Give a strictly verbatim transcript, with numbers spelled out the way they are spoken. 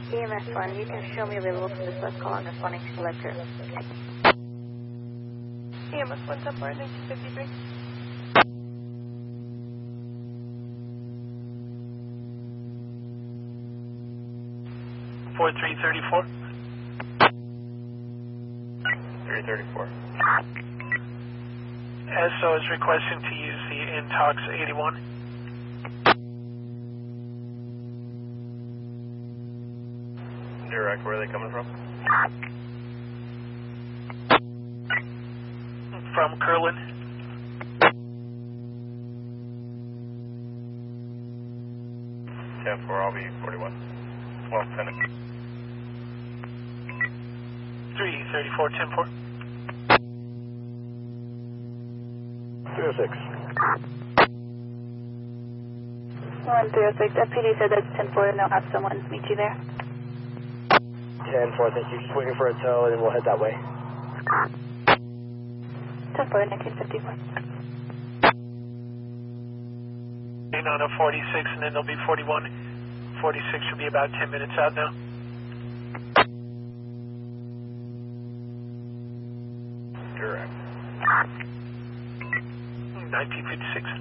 E M S one, you can show me available for this last call on responding to selector. E M S one, ten four, nineteen fifty-three. four three three four. three thirty-four. S O is requesting to use the Intox eighty-one. Direct, where are they coming from? From Curlin. ten four, I'll be forty-one. Well, ten. three thirty-four, ten four. three oh six. one three oh six, F P D said that's ten four and they'll have someone meet you there. ten four, thank you. Just waiting for a tow and then we'll head that way. ten four, nineteen fifty-four. On a forty-six and then there'll be forty-one. forty-six should be about ten minutes out now. Direct. nineteen fifty-six.